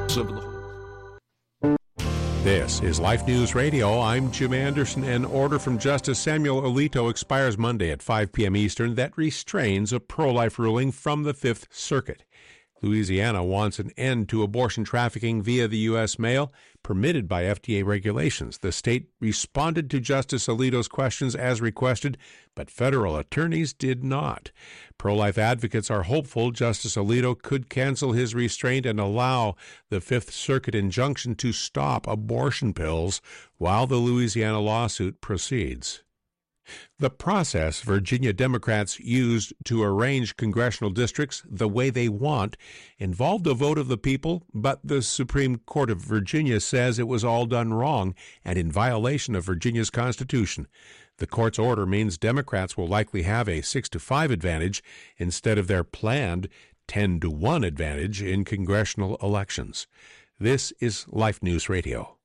This is Life News Radio. I'm Jim Anderson. An order from Justice Samuel Alito expires Monday at 5 p.m. Eastern that restrains a pro-life ruling from the Fifth Circuit. Louisiana wants an end to abortion trafficking via the U.S. mail, permitted by FDA regulations. The state responded to Justice Alito's questions as requested, but federal attorneys did not. Pro-life advocates are hopeful Justice Alito could cancel his restraint and allow the Fifth Circuit injunction to stop abortion pills while the Louisiana lawsuit proceeds. The process Virginia Democrats used to arrange congressional districts the way they want involved a vote of the people, but the Supreme Court of Virginia says it was all done wrong and in violation of Virginia's Constitution. The court's order means Democrats will likely have a 6-5 advantage instead of their planned 10-1 advantage in congressional elections. This is Life News Radio.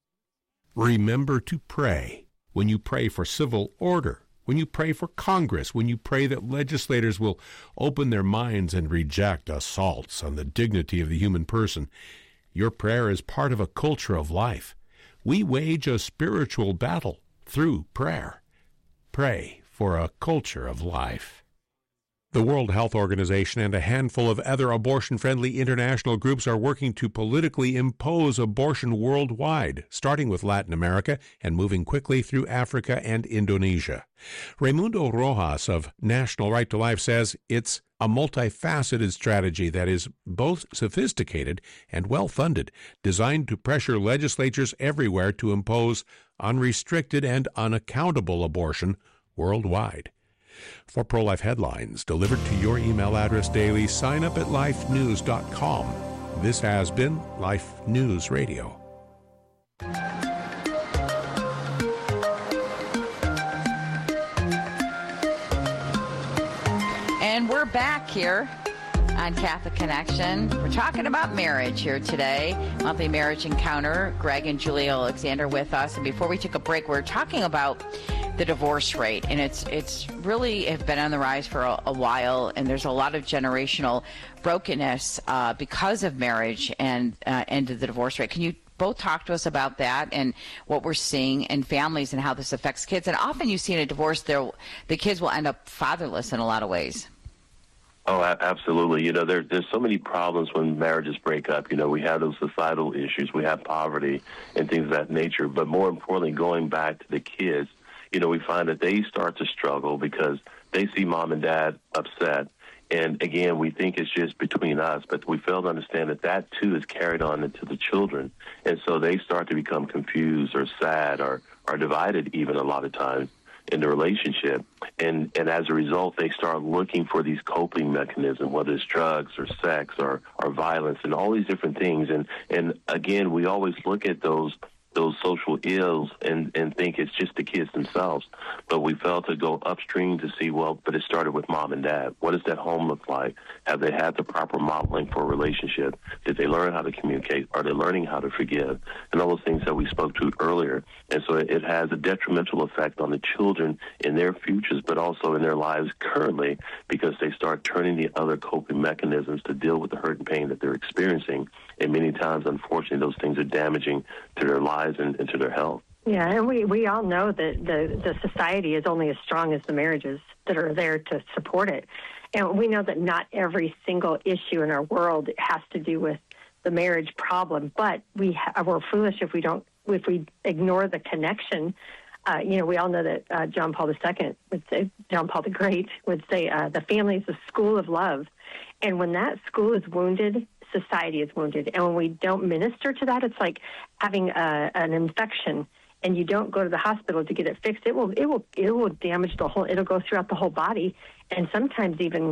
Remember to pray. When you pray for civil order, when you pray for Congress, when you pray that legislators will open their minds and reject assaults on the dignity of the human person, your prayer is part of a culture of life. We wage a spiritual battle through prayer. Pray for a culture of life. The World Health Organization and a handful of other abortion-friendly international groups are working to politically impose abortion worldwide, starting with Latin America and moving quickly through Africa and Indonesia. Raimundo Rojas of National Right to Life says it's a multifaceted strategy that is both sophisticated and well-funded, designed to pressure legislatures everywhere to impose unrestricted and unaccountable abortion worldwide. For pro-life headlines delivered to your email address daily, sign up at lifenews.com. This has been Life News Radio. And we're back here on Catholic Connection. We're talking about marriage here today. Monthly Marriage Encounter. Greg and Julie Alexander with us. And before we took a break, we're talking about the divorce rate, and it's really have been on the rise for a while, and there's a lot of generational brokenness because of marriage and the divorce rate. Can you both talk to us about that and what we're seeing in families and how this affects kids? And often you see in a divorce, the kids will end up fatherless in a lot of ways. Oh, absolutely. You know, there's so many problems when marriages break up. You know, we have those societal issues, we have poverty and things of that nature, but more importantly, going back to the kids, you know, we find that they start to struggle because they see mom and dad upset. And again, we think it's just between us, but we fail to understand that too is carried on into the children. And so they start to become confused or sad or divided even a lot of times in the relationship. And as a result, they start looking for these coping mechanisms, whether it's drugs or sex or violence and all these different things. And again, we always look at those social ills and think it's just the kids themselves. But we fail to go upstream to see, but it started with mom and dad. What does that home look like? Have they had the proper modeling for a relationship? Did they learn how to communicate? Are they learning how to forgive? And all those things that we spoke to earlier. And so it has a detrimental effect on the children in their futures, but also in their lives currently, because they start turning to other coping mechanisms to deal with the hurt and pain that they're experiencing. And many times, unfortunately, those things are damaging to their lives and to their health. Yeah, and we all know that the society is only as strong as the marriages that are there to support it. And we know that not every single issue in our world has to do with the marriage problem, but we're foolish if we ignore the connection. We all know that John Paul II would say, John Paul the Great would say, the family is a school of love. And when that school is wounded, society is wounded. And when we don't minister to that, it's like having an infection and you don't go to the hospital to get it fixed. It will damage the whole, it'll go throughout the whole body and sometimes even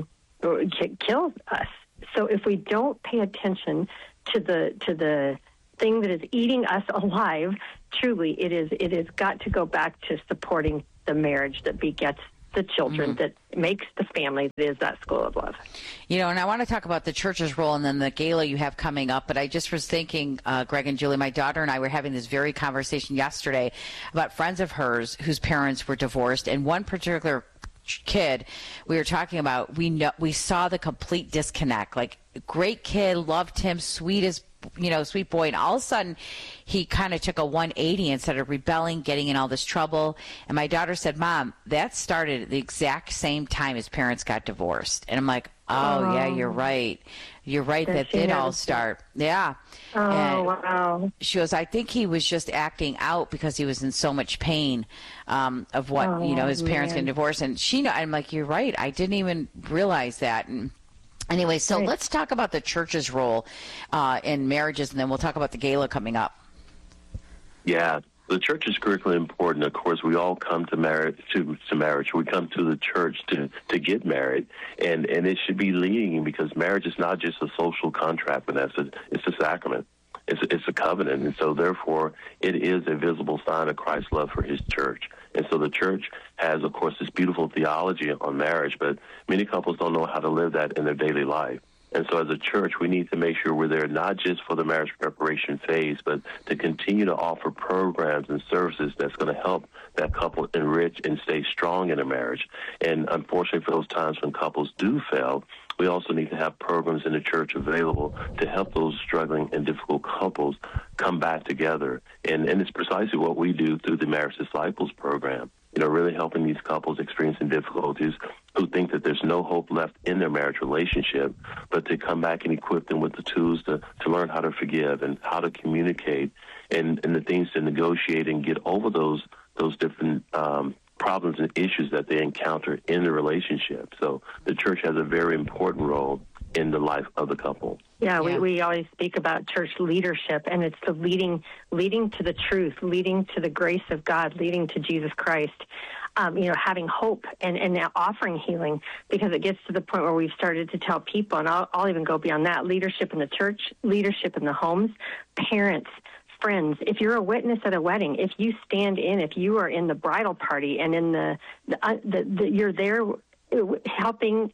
kill us. So if we don't pay attention to the thing that is eating us alive, truly it has got to go back to supporting the marriage that begets the children, that makes the family, that is that school of love. You know, and I want to talk about the church's role and then the gala you have coming up, but I just was thinking, Greg and Julie, my daughter and I were having this very conversation yesterday about friends of hers whose parents were divorced, and one particular kid, we were talking about, we saw the complete disconnect. Like, great kid, loved him, sweet boy, and all of a sudden he kind of took a 180 and started rebelling, getting in all this trouble. And my daughter said, Mom, that started at the exact same time his parents got divorced. And I'm like, oh, yeah, you're right. You're right. That did all start. Yeah. Oh, and wow. She goes, I think he was just acting out because he was in so much pain of what, his parents getting divorced. And I'm like, you're right. I didn't even realize that. And anyway, so let's talk about the church's role in marriages, and then we'll talk about the gala coming up. Yeah. The church is critically important. Of course, we all come to marriage. We come to the church to get married, and it should be leading, because marriage is not just a social contract, Vanessa. It's a sacrament. It's a covenant, and so therefore it is a visible sign of Christ's love for his church. And so the church has, of course, this beautiful theology on marriage, but many couples don't know how to live that in their daily life. And so as a church, we need to make sure we're there not just for the marriage preparation phase, but to continue to offer programs and services that's going to help that couple enrich and stay strong in a marriage. And unfortunately, for those times when couples do fail, we also need to have programs in the church available to help those struggling and difficult couples come back together. And it's precisely what we do through the Marriage Disciples program. Really helping these couples experiencing difficulties who think that there's no hope left in their marriage relationship, but to come back and equip them with the tools to learn how to forgive and how to communicate and the things to negotiate and get over those different problems and issues that they encounter in the relationship. So the church has a very important role in the life of the couple. Yeah, we always speak about church leadership, and it's the leading to the truth, leading to the grace of God, leading to Jesus Christ, having hope and now offering healing, because it gets to the point where we've started to tell people, and I'll even go beyond that, leadership in the church, leadership in the homes, parents, friends. If you're a witness at a wedding, if you stand in, if you are in the bridal party and in you're there helping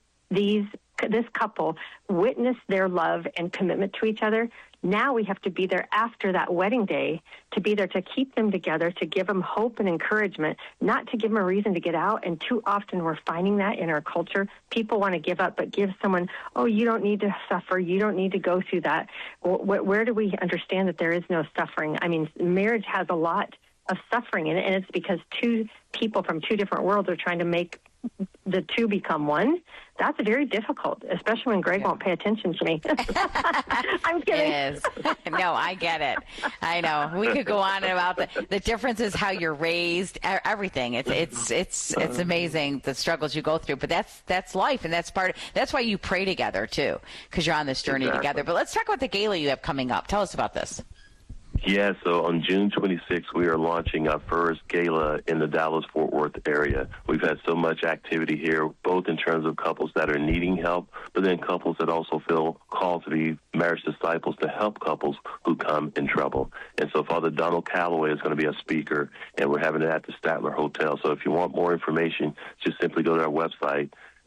this couple witness their love and commitment to each other, now we have to be there after that wedding day, to be there to keep them together, to give them hope and encouragement, not to give them a reason to get out. And too often we're finding that in our culture. People want to give up, but give someone, oh, you don't need to suffer. You don't need to go through that. Where do we understand that there is no suffering? I mean, marriage has a lot of suffering in it, and it's because two people from two different worlds are trying to make the two become one. That's very difficult, especially when Greg won't pay attention to me. I'm kidding. It is. No, I get it. I know. We could go on about the differences, how you're raised, everything. It's amazing the struggles you go through, but that's life, and that's why you pray together too, because you're on this journey together. But let's talk about the gala you have coming up. Tell us about this. Yeah, so on June 26th, we are launching our first gala in the Dallas-Fort Worth area. We've had so much activity here, both in terms of couples that are needing help, but then couples that also feel called to be marriage disciples to help couples who come in trouble. And so Father Donald Calloway is going to be a speaker, and we're having it at the Statler Hotel. So if you want more information, just simply go to our website,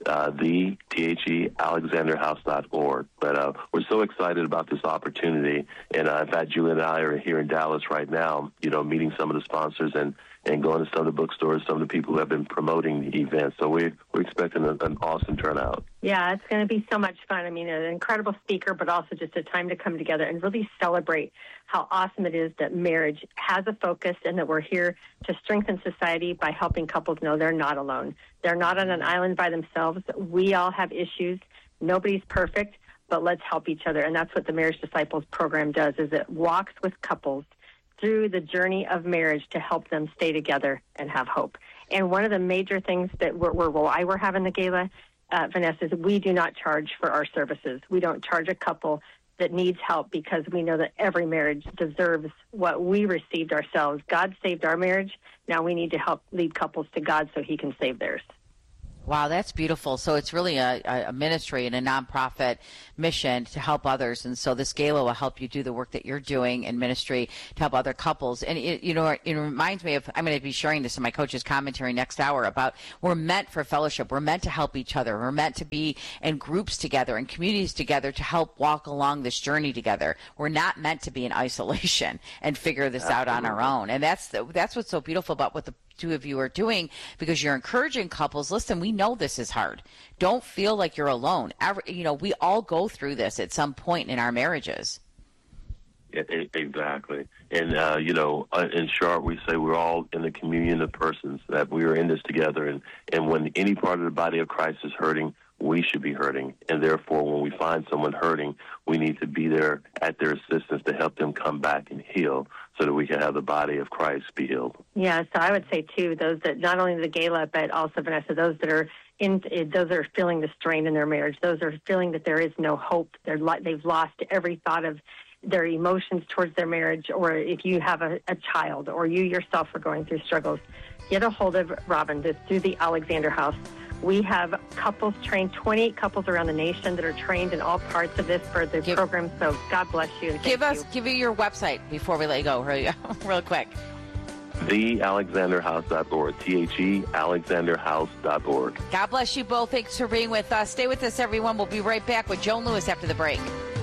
alexanderhouse.org. But we're so excited about this opportunity. And in fact, Julie and I are here in Dallas right now, meeting some of the sponsors and going to some of the bookstores, some of the people who have been promoting the event. So we're expecting an awesome turnout. Yeah, it's going to be so much fun. I mean, an incredible speaker, but also just a time to come together and really celebrate how awesome it is that marriage has a focus and that we're here to strengthen society by helping couples know they're not alone. They're not on an island by themselves. We all have issues. Nobody's perfect, but let's help each other. And that's what the Marriage Disciples program does, is it walks with couples through the journey of marriage to help them stay together and have hope. And one of the major things that why we're having the gala, Vanessa, is we do not charge for our services. We don't charge a couple that needs help, because we know that every marriage deserves what we received ourselves. God saved our marriage. Now we need to help lead couples to God so he can save theirs. Wow, that's beautiful. So it's really a ministry and a nonprofit mission to help others. And so this gala will help you do the work that you're doing in ministry to help other couples. And, it reminds me of, I'm going to be sharing this in my coach's commentary next hour, about we're meant for fellowship. We're meant to help each other. We're meant to be in groups together and communities together to help walk along this journey together. We're not meant to be in isolation and figure this out on our own. And that's what's so beautiful about what the two of you are doing, because you're encouraging couples. Listen, we know this is hard. Don't feel like you're alone. We all go through this at some point in our marriages. Yeah, exactly. And, in short, we say we're all in the communion of persons, that we are in this together. And when any part of the body of Christ is hurting, we should be hurting. And therefore, when we find someone hurting, we need to be there at their assistance to help them come back and heal so that we can have the body of Christ be healed. Yeah, so I would say, too, those that, not only the Gala, but also, Vanessa, those that are those are feeling the strain in their marriage, those are feeling that there is no hope. They've lost every thought of their emotions towards their marriage, or if you have a child or you yourself are going through struggles, get a hold of Robin through the Alexander House. We have couples trained, 28 couples around the nation that are trained in all parts of this for the program. So God bless you. And give you your website before we let you go, real quick. TheAlexanderHouse.org. TheAlexanderHouse.org. God bless you both. Thanks for being with us. Stay with us, everyone. We'll be right back with Joan Lewis after the break.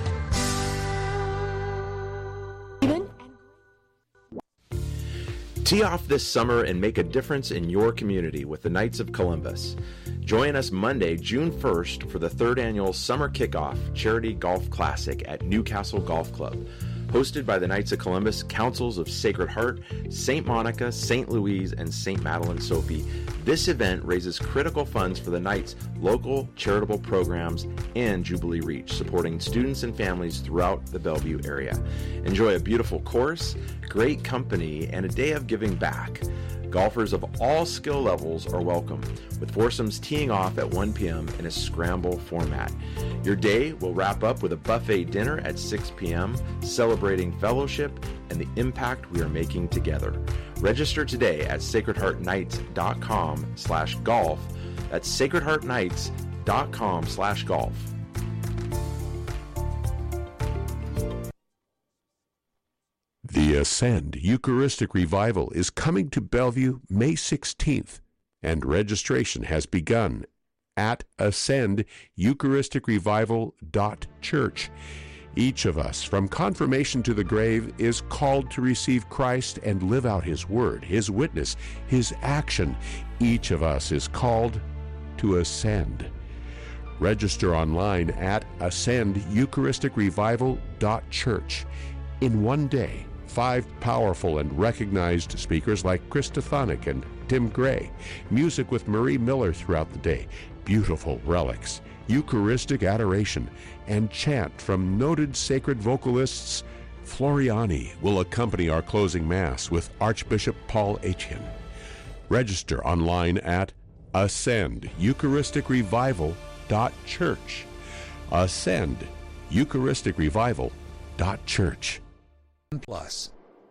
Tee off this summer and make a difference in your community with the Knights of Columbus. Join us Monday, June 1st for the 3rd Annual Summer Kickoff Charity Golf Classic at Newcastle Golf Club. Hosted by the Knights of Columbus, Councils of Sacred Heart, St. Monica, St. Louise, and St. Madeleine Sophie, this event raises critical funds for the Knights' local charitable programs and Jubilee Reach, supporting students and families throughout the Bellevue area. Enjoy a beautiful course, great company, and a day of giving back. Golfers of all skill levels are welcome, with foursomes teeing off at 1 p.m. in a scramble format. Your day will wrap up with a buffet dinner at 6 p.m., celebrating fellowship and the impact we are making together. Register today at sacredheartknights.com/golf. That's sacredheartknights.com/golf. The Ascend Eucharistic Revival is coming to Bellevue May 16th, and registration has begun at ascendyeucharisticrevival.church. Each of us, from confirmation to the grave, is called to receive Christ and live out His word, His witness, His action. Each of us is called to ascend. Register online at ascendyeucharisticrevival.church. In one day, 5 powerful and recognized speakers like Krista Thonick and Tim Gray, music with Marie Miller throughout the day, beautiful relics, Eucharistic adoration, and chant from noted sacred vocalists. Floriani will accompany our closing Mass with Archbishop Paul Aitken. Register online at ascendyeucharisticrevival.church. ascendyeucharisticrevival.church. Plus.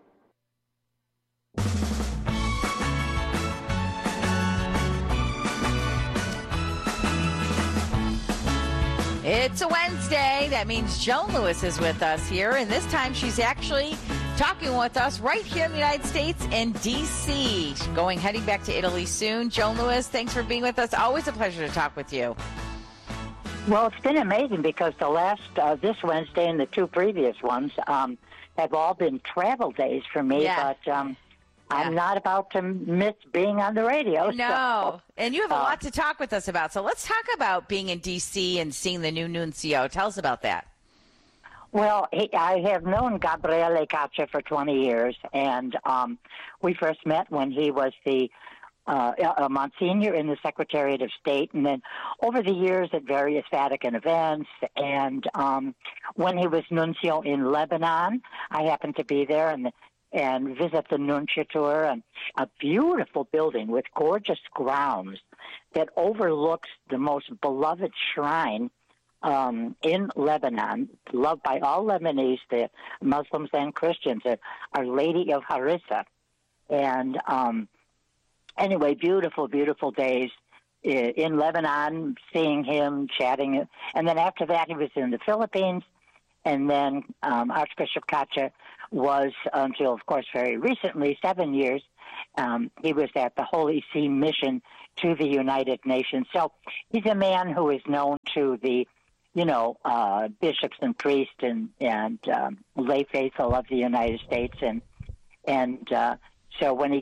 It's a Wednesday. That means Joan Lewis is with us here, and this time she's actually talking with us right here in the United States in D.C. Heading back to Italy soon. Joan Lewis, thanks for being with us. Always a pleasure to talk with you. Well, it's been amazing because the last, this Wednesday and the 2 previous ones have all been travel days for me, but I'm not about to miss being on the radio. No, and you have a lot to talk with us about. So let's talk about being in D.C. and seeing the new nuncio. Tell us about that. Well, I have known Gabriele Caccia for 20 years, and we first met when he was the a Monsignor in the Secretariat of State, and then over the years at various Vatican events, and when he was nuncio in Lebanon, I happened to be there and visit the nunciature, and a beautiful building with gorgeous grounds that overlooks the most beloved shrine in Lebanon, loved by all Lebanese, the Muslims and Christians, Our Lady of Harissa. And anyway, beautiful, beautiful days in Lebanon, seeing him, chatting. And then after that, he was in the Philippines. And then Archbishop Caccia was, until, of course, very recently, 7 years, he was at the Holy See mission to the United Nations. So he's a man who is known to the, bishops and priests and lay faithful of the United States. And so when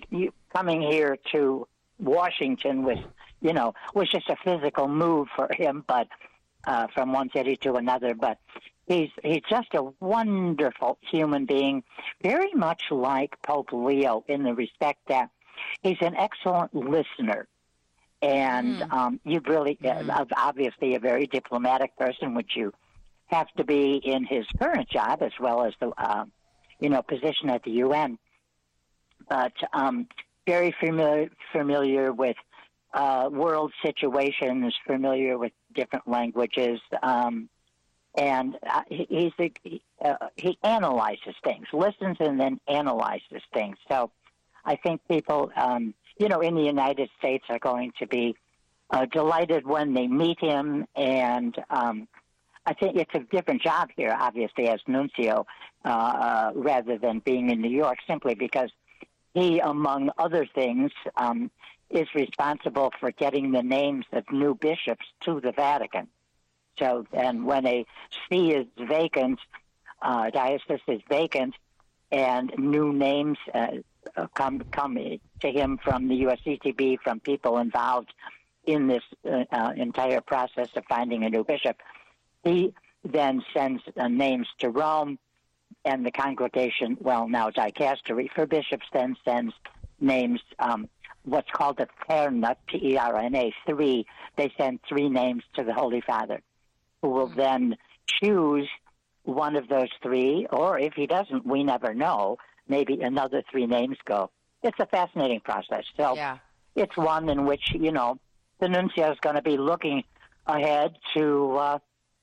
coming here to Washington was just a physical move for him, but from one city to another. But he's just a wonderful human being, very much like Pope Leo in the respect that he's an excellent listener. And you really, obviously, a very diplomatic person, which you have to be in his current job as well as the, position at the UN. But very familiar with world situations, familiar with different languages, and he analyzes things, listens, and then analyzes things. So I think people, in the United States are going to be delighted when they meet him, and I think it's a different job here, obviously, as nuncio, rather than being in New York, simply because he, among other things, is responsible for getting the names of new bishops to the Vatican. So, and when a see is vacant, diocese is vacant, and new names come to him from the USCCB, from people involved in this entire process of finding a new bishop, he then sends names to Rome, and the congregation, now dicastery for bishops, then sends names, what's called a terna, P-E-R-N-A, 3. They send 3 names to the Holy Father, who will then choose one of those 3, or if he doesn't, we never know, maybe another 3 names go. It's a fascinating process. So it's one in which, the nuncio is going to be looking ahead to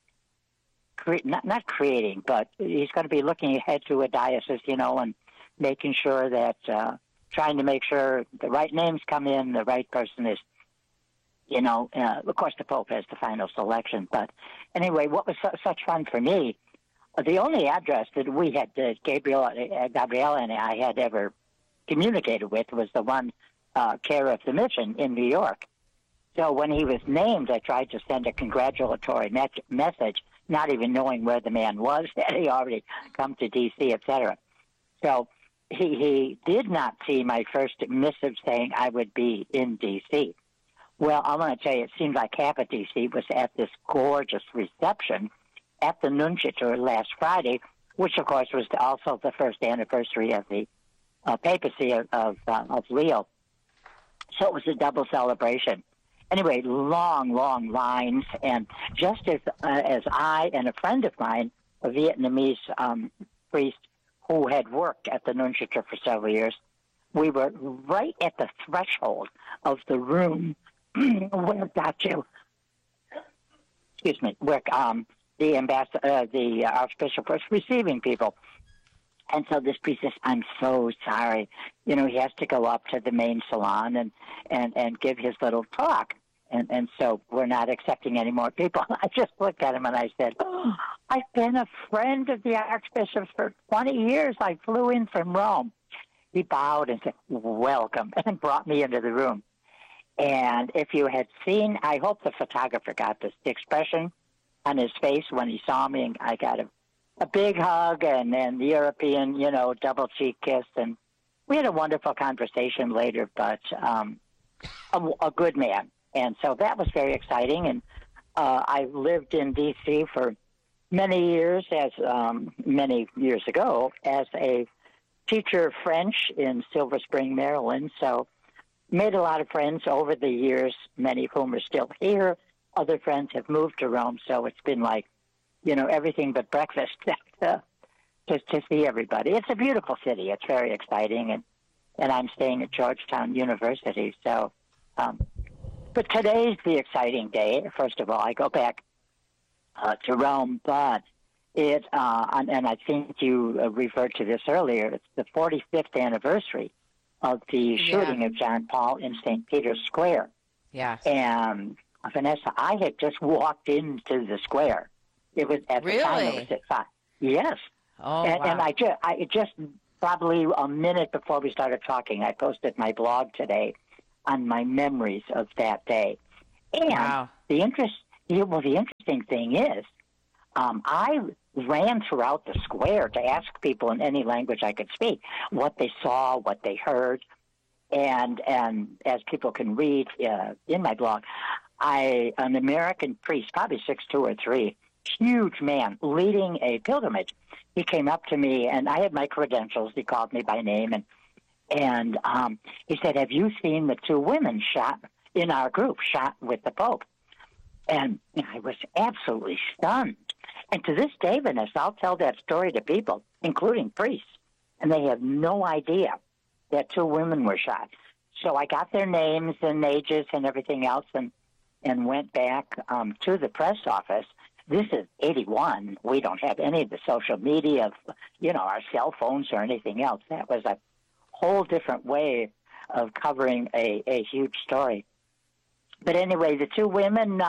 not creating, but he's going to be looking ahead to a diocese, and making sure that, trying to make sure the right names come in, the right person is, of course the Pope has the final selection. But anyway, what was such fun for me, the only address that we had, Gabriella and I had ever communicated with was the one care of the mission in New York. So when he was named, I tried to send a congratulatory message, not even knowing where the man was, that he already come to D.C., etc. So he did not see my first missive saying I would be in D.C. Well, I want to tell you, it seems like half of D.C. was at this gorgeous reception at the Nunciature last Friday, which, of course, was also the first anniversary of the papacy of Leo. So it was a double celebration. Anyway, long lines, and just as I and a friend of mine, a Vietnamese priest who had worked at the Nunciature for several years, we were right at the threshold of the room where the ambassador, the Archbishop was receiving people. And so this priest says, I'm so sorry. He has to go up to the main salon and give his little talk. And so we're not accepting any more people. I just looked at him and I said, I've been a friend of the Archbishop's for 20 years. I flew in from Rome. He bowed and said, welcome, and brought me into the room. And if you had seen, I hope the photographer got this, the expression on his face when he saw me, and I got a big hug and the European, double cheek kiss. And we had a wonderful conversation later, but a good man. And so that was very exciting. And I lived in D.C. for many years, many years ago, as a teacher of French in Silver Spring, Maryland. So made a lot of friends over the years, many of whom are still here. Other friends have moved to Rome. So it's been like, everything but breakfast to see everybody. It's a beautiful city. It's very exciting. And I'm staying at Georgetown University. So, but today's the exciting day. First of all, I go back to Rome, but and I think you referred to this earlier, it's the 45th anniversary of the shooting of John Paul in St. Peter's Square. Yes. And Vanessa, I had just walked into the square. It was at the time it was at 5. Yes. Oh, and, wow. And I just probably a minute before we started talking, I posted my blog today on my memories of that day. And the interesting thing is, I ran throughout the square to ask people in any language I could speak what they saw, what they heard. And as people can read in my blog, an American priest, probably 6'2" or 3", huge man, leading a pilgrimage. He came up to me, and I had my credentials. He called me by name, and he said, "Have you seen the 2 women shot in our group, shot with the Pope?" And I was absolutely stunned. And to this day, Vanessa, I'll tell that story to people, including priests, and they have no idea that 2 women were shot. So I got their names and ages and everything else, and went back to the press office. This is 81. We don't have any of the social media, our cell phones or anything else. That was a whole different way of covering a huge story. But anyway, the 2 women,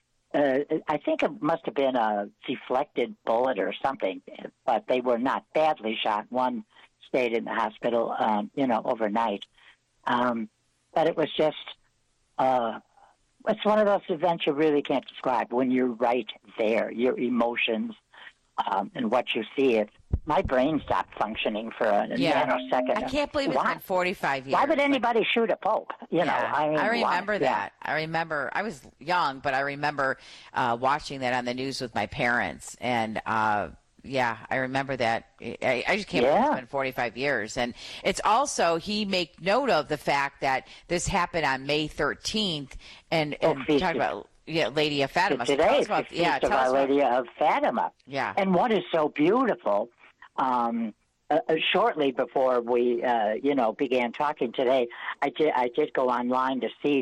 I think it must have been a deflected bullet or something, but they were not badly shot. One stayed in the hospital, overnight. But it was just, it's one of those events you really can't describe when you're right there, your emotions and what you see. My brain stopped functioning for a nanosecond. I can't believe it's been 45 years. Why would anybody shoot a Pope? I remember that. Yeah. I remember, I was young, but I remember watching that on the news with my parents. And I remember that. I just can't believe it's been 45 years. And it's also, he made note of the fact that this happened on May 13th. And talk about Lady of Fatima. Today, so Feast of Our Lady of Fatima. Yeah. And what is so beautiful, shortly before we, began talking today, I did go online to see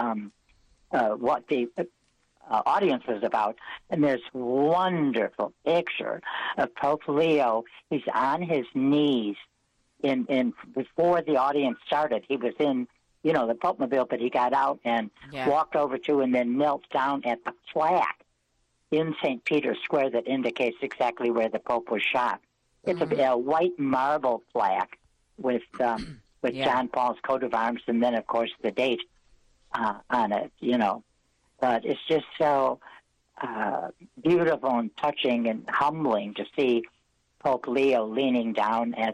what the audience is about, and there's wonderful picture of Pope Leo. He's on his knees in before the audience started. He was in the Pope Mobile, but he got out and walked over to and then knelt down at the plaque in St. Peter's Square that indicates exactly where the Pope was shot. It's a white marble plaque with John Paul's coat of arms, and then, of course, the date on it, But it's just so beautiful and touching and humbling to see Pope Leo leaning down at,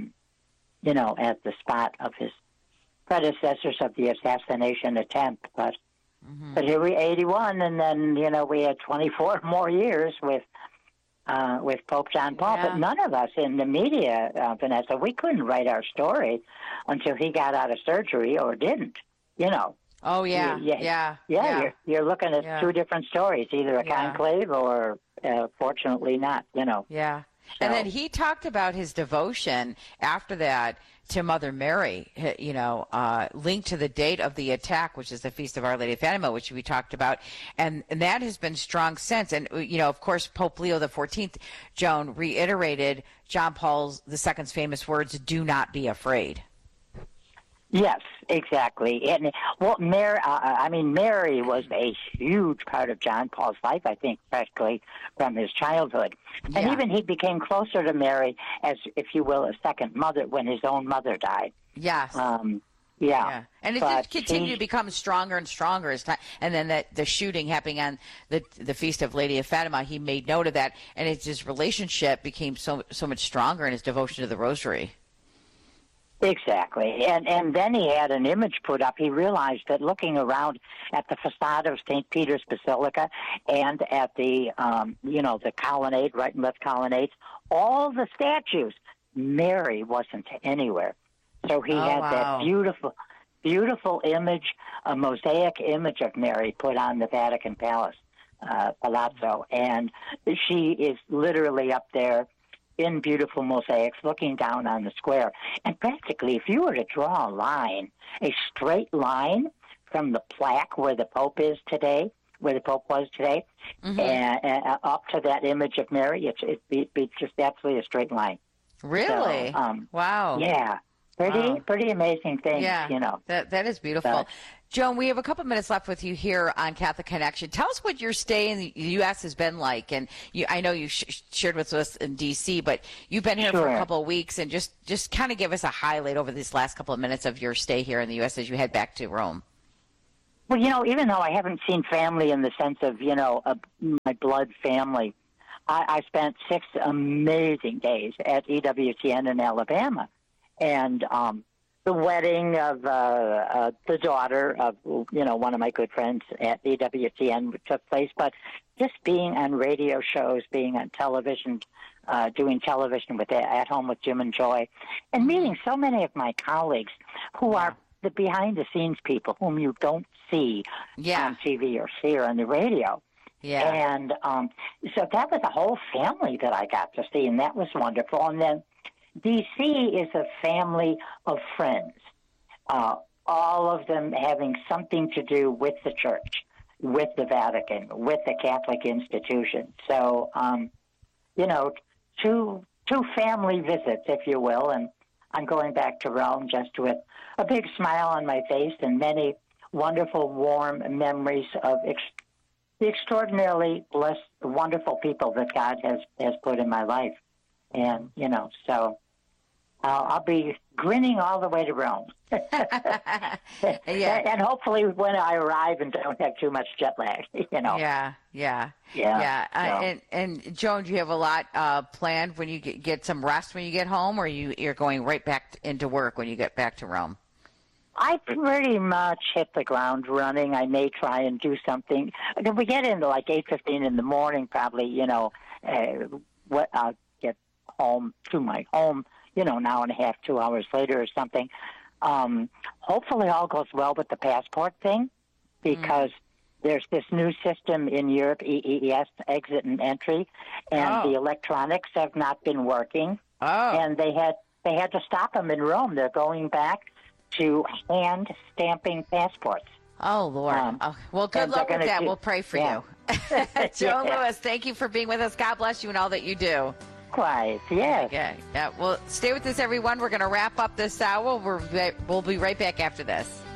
at the spot of his predecessors of the assassination attempt. But here we 81, and then we had 24 more years with Pope John Paul. But none of us in the media, Vanessa, we couldn't write our story until he got out of surgery or didn't. Oh yeah. You're looking at 2 different stories, either a conclave or, fortunately, not. Yeah. So. And then he talked about his devotion after that to Mother Mary, linked to the date of the attack, which is the Feast of Our Lady of Fatima, which we talked about. And that has been strong since. And, of course, Pope Leo XIV, Joan, reiterated John Paul II's famous words, "Do not be afraid." Yes, exactly. And Mary was a huge part of John Paul's life, I think, practically from his childhood. And even he became closer to Mary as, if you will, a second mother when his own mother died. Yes. And it just continued to become stronger and stronger as time. And then the shooting happening on the Feast of Lady of Fatima, he made note of that, and his relationship became so much stronger in his devotion to the Rosary. Exactly. And then he had an image put up. He realized that looking around at the facade of St. Peter's Basilica and at the, the colonnade, right and left colonnades, all the statues, Mary wasn't anywhere. So he had that beautiful, beautiful image, a mosaic image of Mary put on the Vatican Palace, Palazzo. And she is literally up there in beautiful mosaics, looking down on the square. And practically, if you were to draw a line, a straight line from the plaque where the Pope is today, where the Pope was today, and up to that image of Mary, it'd be just absolutely a straight line. Really? So, wow. Yeah. Pretty amazing things, That is beautiful. But, Joan, we have a couple minutes left with you here on Catholic Connection. Tell us what your stay in the U.S. has been like. And I know you shared with us in D.C., but you've been here for a couple of weeks. And just kind of give us a highlight over these last couple of minutes of your stay here in the U.S. as you head back to Rome. Well, even though I haven't seen family in the sense of, my blood family, I spent 6 amazing days at EWTN in Alabama. And the wedding of the daughter of one of my good friends at EWTN took place, but just being on radio shows, being on television, doing television with At Home with Jim and Joy, and meeting so many of my colleagues who are the behind-the-scenes people whom you don't see on TV or see on the radio. Yeah. And so that was a whole family that I got to see, and that was wonderful. And then D.C. is a family of friends, all of them having something to do with the church, with the Vatican, with the Catholic institution. So, two family visits, if you will, and I'm going back to Rome just with a big smile on my face and many wonderful, warm memories of the extraordinarily blessed, wonderful people that God has put in my life. And, so I'll be grinning all the way to Rome. And hopefully when I arrive and don't have too much jet lag, Yeah. And Joan, do you have a lot planned when you get some rest when you get home, or you're going right back into work when you get back to Rome? I pretty much hit the ground running. I may try and do something. If we get into like 8:15 in the morning, probably, I'll get home to my home, an hour and a half, 2 hours later or something. Hopefully all goes well with the passport thing, because there's this new system in Europe, EES, exit and entry, and the electronics have not been working. And they had to stop them in Rome. They're going back to hand stamping passports. Oh, Lord. Well, good luck with that. We'll pray for you. Joan Lewis, thank you for being with us. God bless you and all that you do. Likewise, yes. Okay. Yeah. Well, stay with us, everyone. We're going to wrap up this hour. We'll be right back after this.